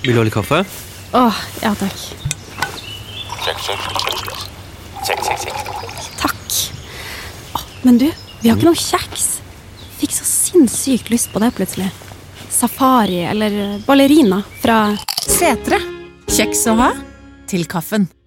Vil du ha litt kaffe? Ja takk. Check. Takk. Men du, vi har ikke noe kjeks. Fikk så sinnssykt lyst på det plutselig. Safari eller ballerina fra Setre. Kjeks å ha til kaffen.